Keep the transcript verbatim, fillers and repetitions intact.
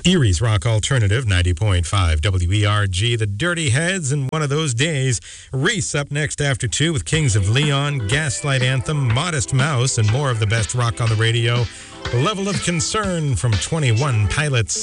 Erie's Rock Alternative, ninety point five W E R G, the Dirty Heads, and One of Those Days. Reese up next after two with Kings of Leon, Gaslight Anthem, Modest Mouse, and more of the best rock on the radio. Level of Concern from twenty-one Pilots.